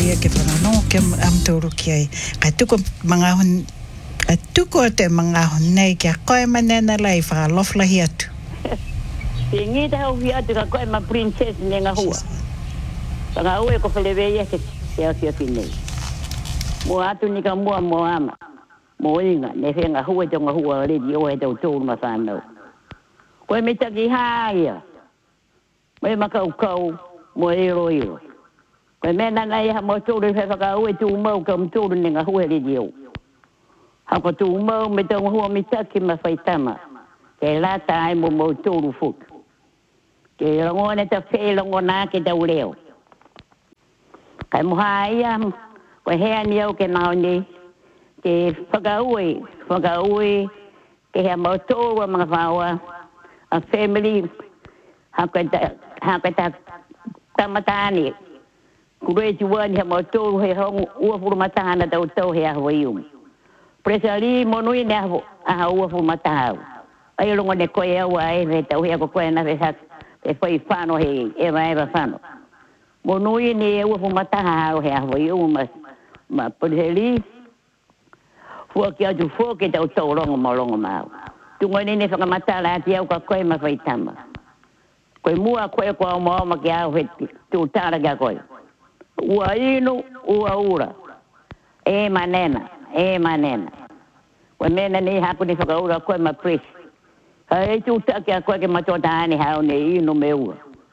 ia ke whanano ke am tōru ki ai. Kai tuko mga hon, kai tuko te mga hon nei kia koe manena lai whakaloflahi atu. Te ngi te hau hi atu ka koe ma princess ne ngā hua. Ka ue ko whalewe ia ke au fia finei. Mo atu ni ka mua mo ama. Mo inga, ne whenga hua te ngā hua redi o he tau tōru ma whanau. Koe me taki hāia. Mai makau kau, mo ero ero. Koe mena nei ha mo tōru he whakaue tū mau ka mtōru ne ngā hua redi o. Hako tū mau me tau hua mi taki ma whaitama. Ke lata ai mo mo tōru fuku. Ke rangone ta whelongo nā ke tau leo. Kai moha ia, koe hea ni au ke nao ni. Ke whakaue, ke hea mau tōru a mga whaua. A family, hako ta tamatani. Kurei tu wani hea mau tōru he hongu ua furu matahana tau tau hea hawa iumu. Presa li monui ne aha ua furu matahau. Ai longo ne koe au ai, re tau hea ko koe na e whai whano he ewa whano. Monui ne ua furu matahau hea hawa iumu ma presa li. Fua ki atu fua ke tau tau longo mau. Tungo ni ne whakamatala ati au ka koe ma whai tama. Koe mua koe ko au maoma ki au he tū tāra kia koe. Ua inu, ua ura. E manena. Koe mena ni haku ni whakaura koe ma presi. Hei tū tākia koe ke matota ani hao ne inu me ua.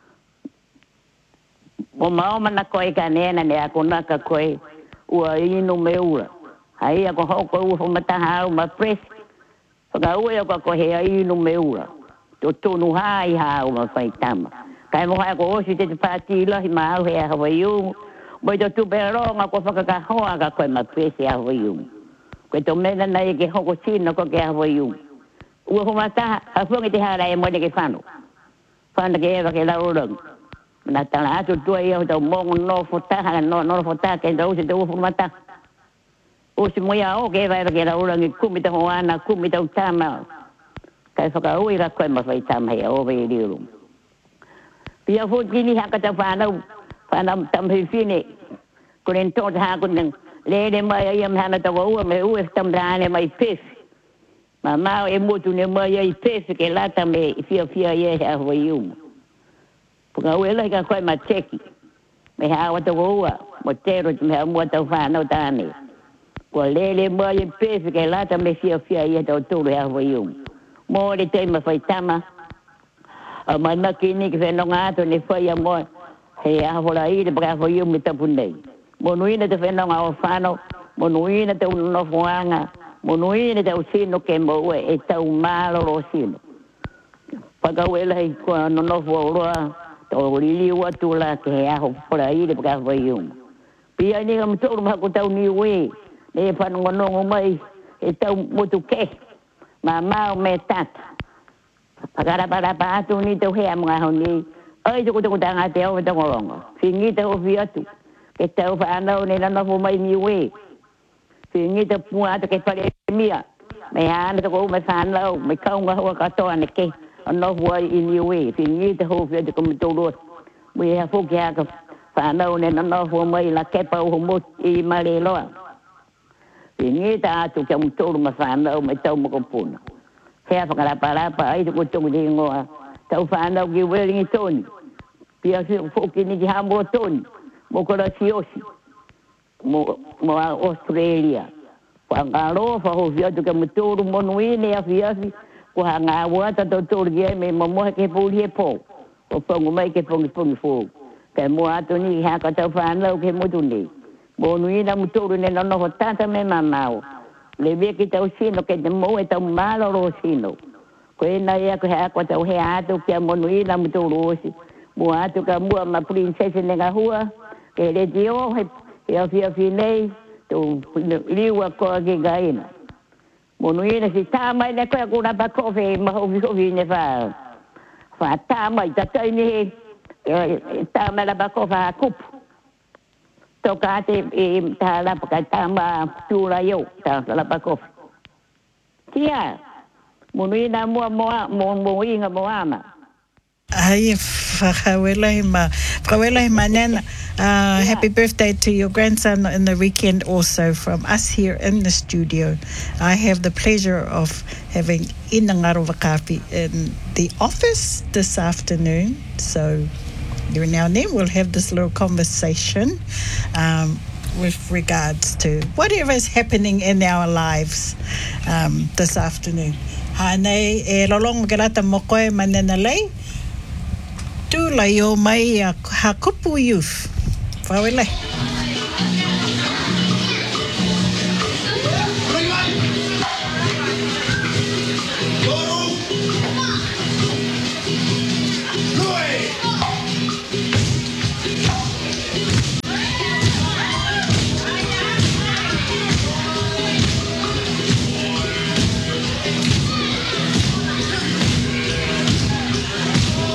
Mo maoma na koe ka nena ne ako naka koe ua inu me ura. Hei ako hoko ua whamataha au ma presi. Whakaue ako ko hea inu me ura. Tō tonu hai hao ma whai tama. Kai mo hai ko osi te pāti lahi ma au hea hawa iungu. Moi tō tūperonga ko whakakahoa ka koe ma presi hawa iungu. Koe tō mena nei ke hoko sino ko ke hawa iungu. Ua whamataha, hawhungi te hara e moine ke whanu. Whana ke ewa ke laurang. Nā tala atu tua ia tau mongo no fotaha, no fotaha ke tau se te ua whamataha. O si moia o ke ewa ke laurangi kumi ta hoana, kumi ta utama. Kai whakaui ra koe ma whai tama hea o vei riuru. Pia fukini haka ta whanau tamhifine. Kuren tōt haku nang lere mai ai am hana tawa ua me ue tamrane mai pefi. Ma mau e motu ne mai ai pefi ke lata me fia ie hea hua iumu. Puka ue lai ka koe ma teki. Me hea awa tawa ua. Mo tero me hea mua tau whanau tāne. Kua lere mai ai pefi ke lata me fia ie tau tūru hea hua iumu. Mōre te ma whai tama. A mai maki ni ke whenonga ato ne whai a moe. He ahora ire baka hua iumu tapu nei. Monuina te whenonga o whano. Monuina te unofuanga. Monuina te usino ke moe e tau māloro sino. Pakaue lai kua nonofu o roa. Tō rili ua tūla ke he aho hora ire baka hua iumu. Pia ni kam tōru maku tau ni ue. Ne whanongonongo mai. E tau motu ke. Ma mau me tata. Pakarapara atu ni tau hea mga honi. Ai tuku tanga te au tangorongo. Fingi te hofi atu. Ke tau whanau ne nanofu mai ni ue. Fingi te pua atu ke pare mia. Me hana tuku ume whanau. Me kaunga hua katoa ne ke. Anofu ai i ni ue. Fingi te hofi atu kumitoro. Mui hea fuki haka whanau ne nanofu mai la kepa uhu mut i mare loa. Fingi te atu kia mutoro ma whanau me tau makopuna. Hea whakarapa ai tuku tungu te ingoa. Tau whanau ki Wellington toni. Pia fuki ni ki hamo toni. Mo kora siosi. Mo Australia. Whangaro whahofi atu ka mutoro monuine a fiasi. Ko hanga wata tau tōru ki me momoha ke pūri e pō. Ko whangu mai ke pungi fō. Kai mo atu ni haka tau whanau ke mutu nei. Monuine a mutoro ne nono tata me mamau. Le veki tau sino ke te mo e tau maloro sino. Koe na ia ko hea ko tau hea atu kia monuina mutoro osi. Mua atu ka mua ma prinsese nenga hua. Ke le dio he a finei. Tu liua koa ki gaina. Monuina si tāmai ne koe kuna pa kofi ma hofi ne wha. Wha tāmai tatai ni he. Tāmai la pa kofi ha kupu. Toka te tā lapa ka tāma tūra iau. Tā lapa kofi. Kia. Monuina mua moa inga moama. Ai Whakawelahi ma Nana. Happy birthday to your grandson in the weekend also from us here in the studio. I have the pleasure of having Ina Ngaro Wakapi in the office this afternoon. So every now and then we'll have this little conversation with regards to whatever is happening in our lives this afternoon. Hanei e lolongo garata mo koe manena lei. Tu lai o mai a hakupu youth. Whawelai.